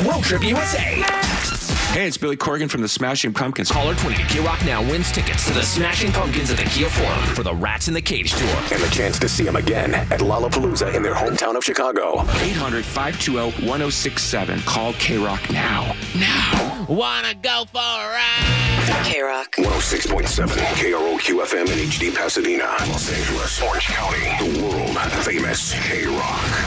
Road Trip USA. Hey, it's Billy Corgan from the Smashing Pumpkins. Caller 20 to K-Rock now wins tickets to the Smashing Pumpkins at the Kia Forum for the Rats in the Cage tour. And the chance to see them again at Lollapalooza in their hometown of Chicago. 800-520-1067. Call K-Rock now. Now. Wanna go for a ride? K-Rock. 106.7 KROQ-FM in HD Pasadena, Los Angeles, Orange County. The world famous K-Rock.